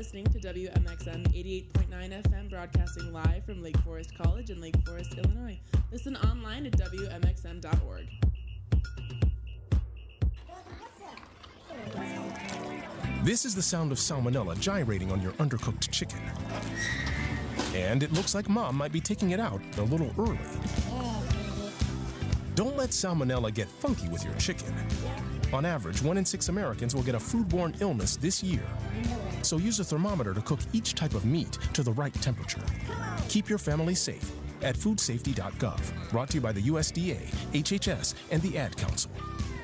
listening to WMXM 88.9 FM, broadcasting live from Lake Forest College in Lake Forest, Illinois. Listen online at WMXM.org. This is the sound of salmonella gyrating on your undercooked chicken. And it looks like Mom might be taking it out a little early. Don't let salmonella get funky with your chicken. On average, 1 in 6 Americans will get a foodborne illness this year. So use a thermometer to cook each type of meat to the right temperature. Keep your family safe at foodsafety.gov. Brought to you by the USDA, HHS, and the Ad Council.